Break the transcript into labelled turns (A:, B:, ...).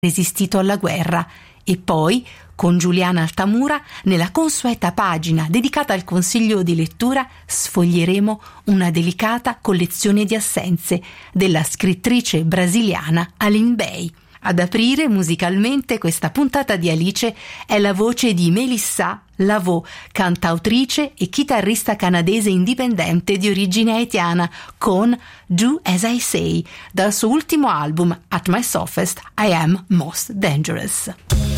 A: resistito alla guerra. E poi, con Giuliana Altamura, nella consueta pagina dedicata al consiglio di lettura, sfoglieremo una delicata collezione di assenze della scrittrice brasiliana Aline Bay. Ad aprire musicalmente questa puntata di Alice è la voce di Melissa Lavaux, cantautrice e chitarrista canadese indipendente di origine haitiana, con Do As I Say, dal suo ultimo album At My Softest I Am Most Dangerous.